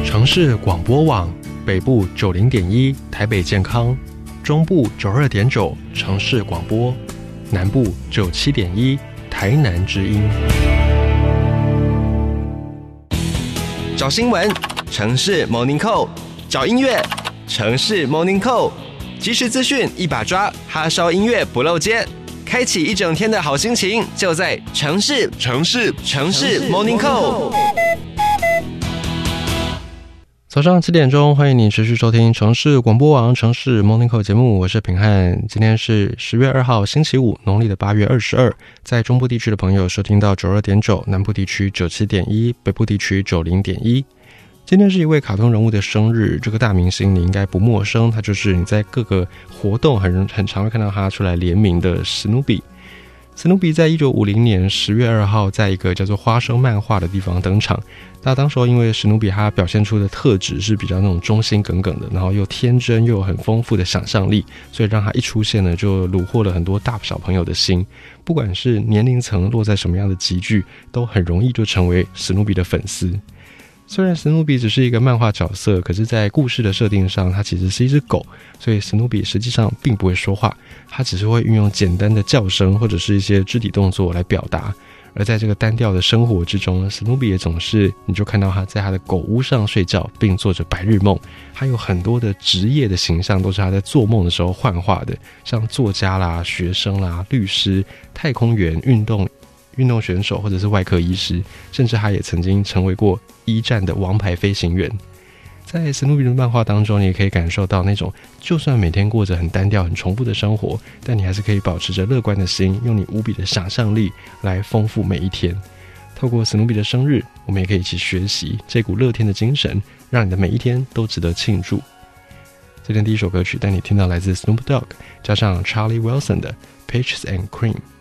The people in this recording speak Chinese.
城市广播网北部90.1台北健康，中部92.9城市广播，南部97.1台南之音。 找新闻，城市 Morning Call； 找音乐，城市 Morning Call。即时资讯一把抓，哈烧音乐不漏接，开启一整天的好心情，就在城市 Morning Call。 早上7点钟，欢迎你持续收听城市广播网城市 Morning Call 节目，我是品翰。今天是10月2号星期五，农历的8月22，在中部地区的朋友收听到 92.9， 南部地区 97.1， 北部地区 90.1。今天是一位卡通人物的生日，这个大明星你应该不陌生，他就是你在各个活动很常会看到他出来联名的史努比。史努比在1950年10月2号在一个叫做花生漫画的地方登场。那当时候因为史努比他表现出的特质是比较那种忠心耿耿的，然后又天真又有很丰富的想象力，所以让他一出现呢就虏获了很多大小朋友的心，不管是年龄层落在什么样的集聚，都很容易就成为史努比的粉丝。虽然史努比只是一个漫画角色，可是在故事的设定上它其实是一只狗，所以史努比实际上并不会说话，它只是会运用简单的叫声或者是一些肢体动作来表达。而在这个单调的生活之中，史努比也总是你就看到他在他的狗屋上睡觉，并做着白日梦。还有很多的职业的形象都是他在做梦的时候幻化的，像作家啦、学生啦、律师、太空员、运动选手或者是外科医师，甚至他也曾经成为过一战的王牌飞行员。在史努比的漫画当中，你也可以感受到那种就算每天过着很单调很重复的生活，但你还是可以保持着乐观的心，用你无比的想象力来丰富每一天。透过史努比的生日，我们也可以一起学习这股乐天的精神，让你的每一天都值得庆祝。这天第一首歌曲带你听到来自 Snoop Dogg 加上 Charlie Wilson 的 Peaches and Cream。